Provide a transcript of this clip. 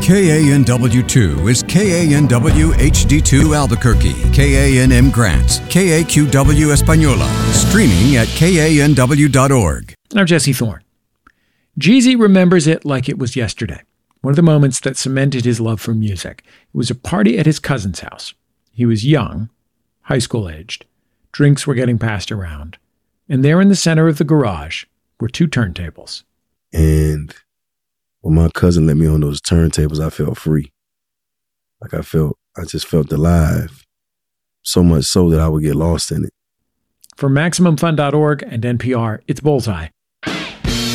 KANW2 is KANW HD2 Albuquerque, KANM Grants, KAQW Española, streaming at KANW.org. I'm Jesse Thorne. Jeezy remembers it like it was yesterday, one of the moments that cemented his love for music. It was a party at his cousin's house. He was young, high school aged. Drinks were getting passed around. And there in the center of the garage were two turntables. And when my cousin let me on those turntables, I felt free. I just felt alive. So much so that I would get lost in it. For MaximumFun.org and NPR, it's Bullseye.